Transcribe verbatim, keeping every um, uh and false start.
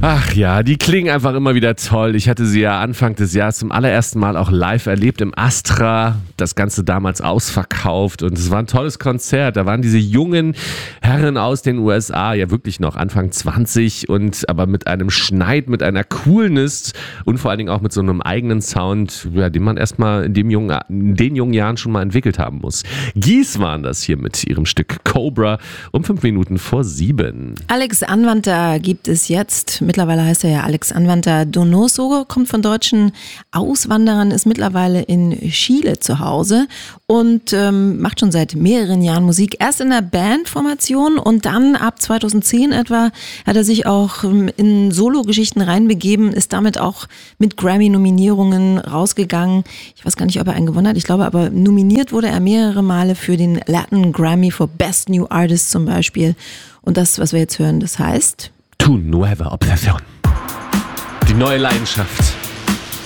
Ach ja, die klingen einfach immer wieder toll. Ich hatte sie ja Anfang des Jahres zum allerersten Mal auch live erlebt im Astra. Das Ganze damals ausverkauft und es war ein tolles Konzert. Da waren diese jungen Herren aus den U S A, ja wirklich noch Anfang zwanzig und aber mit einem Schneid, mit einer Coolness und vor allen Dingen auch mit so einem eigenen Sound, ja, den man erstmal in, dem jungen, in den jungen Jahren schon mal entwickelt haben muss. Gies waren das hier mit ihrem Stück Cobra um fünf Minuten vor sieben. Alex Anwandter gibt es jetzt. Mittlerweile heißt er ja Alex Anwandter Donoso, kommt von deutschen Auswanderern, ist mittlerweile in Chile zu Hause und ähm, macht schon seit mehreren Jahren Musik. Erst in der Bandformation und dann ab zweitausendzehn etwa hat er sich auch in Solo-Geschichten reinbegeben, ist damit auch mit Grammy-Nominierungen rausgegangen. Ich weiß gar nicht, ob er einen gewonnen hat. Ich glaube aber, nominiert wurde er mehrere Male für den Latin Grammy for Best New Artist zum Beispiel. Und das, was wir jetzt hören, das heißt... Tu nueva obsesión. Die neue Leidenschaft.